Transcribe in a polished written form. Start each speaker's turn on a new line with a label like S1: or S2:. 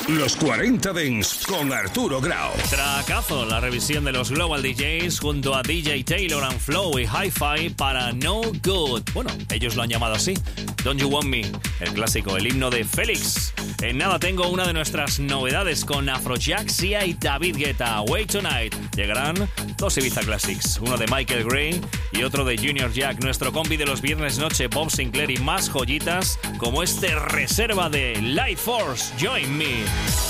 S1: Los 40 Dents con Arturo Grau.
S2: Tracazo, la revisión de los Global DJs junto a DJ Taylor and Flow y Hi-Fi para No Good. Bueno, ellos lo han llamado así. Don't You Want Me, el clásico, el himno de Félix. En nada tengo una de nuestras novedades con Afrojack, Sia y David Guetta. Wait Tonight. Llegarán dos Ibiza Classics, uno de Michael Gray y otro de Junior Jack, nuestro compi de los viernes noche, Bob Sinclair, y más joyitas como este Reserva de Life Force. Join Me.